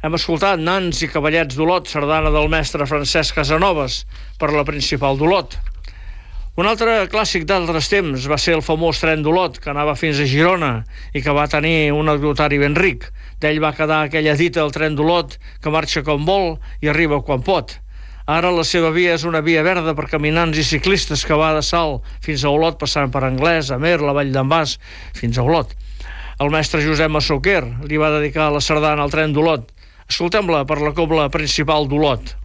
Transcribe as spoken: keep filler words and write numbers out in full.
Hem escoltat Nans i cavallets d'Olot, sardana del mestre Francesc Casanovas, per la principal d'Olot. Un altre clàssic d'altres temps va ser el famós tren d'Olot, que anava fins a Girona i que va tenir un anecdotari ben ric. D'ell va quedar aquella dita, el tren d'Olot, que marxa com vol i arriba quan pot. Ara la seva via és una via verda per caminants i ciclistes que va de Salt fins a Olot, passant per Anglès, Amer, la Vall d'en Bas, fins a Olot. El mestre Josep Massuquer li va dedicar la sardana al tren d'Olot. Escoltem-la per la cobla principal d'Olot.